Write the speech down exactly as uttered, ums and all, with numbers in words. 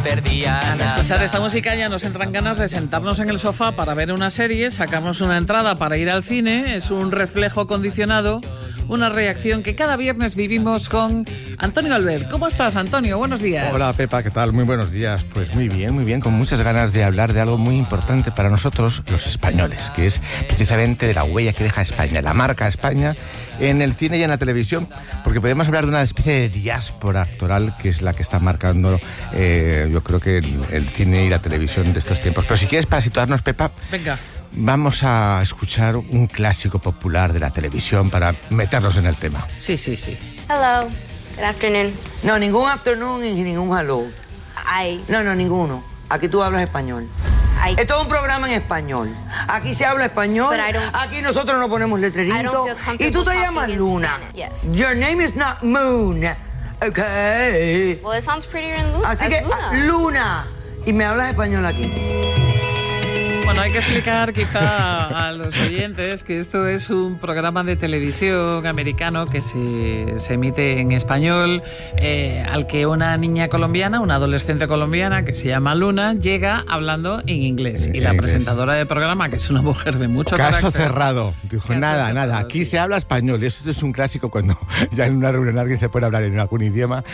perdía Al nada. escuchar esta música ya nos entran ganas de sentarnos en el sofá para ver una serie, sacamos una entrada para ir al cine, es un reflejo condicionado, una reacción que cada viernes vivimos con Antonio Albert. ¿Cómo estás, Antonio? Buenos días. Hola, Pepa, ¿qué tal? Muy buenos días. Pues muy bien, muy bien, con muchas ganas de hablar de algo muy importante para nosotros, los españoles, que es precisamente de la huella que deja España, la marca España en el cine y en la televisión, porque podemos hablar de una especie de diáspora actoral que es la que está marcando, eh, yo creo que el, el cine y la televisión de estos tiempos. Pero si quieres, para situarnos, Pepa, Venga. vamos a escuchar un clásico popular de la televisión para meternos en el tema. Sí, sí, sí. Hello. Good afternoon. No, ningún afternoon y ningún hello. I... No, no, ninguno. Aquí tú hablas español. I... Esto es un programa en español. Aquí se habla español. But I don't- Aquí nosotros nos ponemos I letreritos. don't feel comfortable Y tú te talking llamas in Luna. Spanish. Yes. Your name is not Moon. Okay. Well, it sounds prettier in Lu- Así as que, Luna. ah, Luna. Y me hablas español aquí. Bueno, hay que explicar quizá a los oyentes que esto es un programa de televisión americano que se, se emite en español, eh, al que una niña colombiana, una adolescente colombiana que se llama Luna, llega hablando en inglés. Y la En inglés. presentadora del programa, que es una mujer de mucho Caso carácter... cerrado. Dijo, Caso nada, cerrado, nada, aquí sí. se habla español. Y esto es un clásico cuando ya en una reunión alguien se puede hablar en algún idioma.